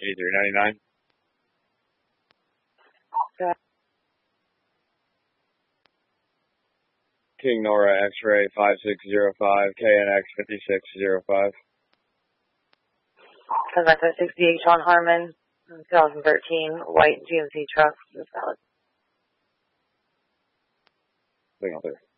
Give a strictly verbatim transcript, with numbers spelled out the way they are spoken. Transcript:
eighty-three ninety-nine. Okay. King Nora X-ray five six zero five, K N X fifty-six zero five. Contact sixty-eight Sean Harmon, twenty thirteen, white G M C truck, is valid. Signal through.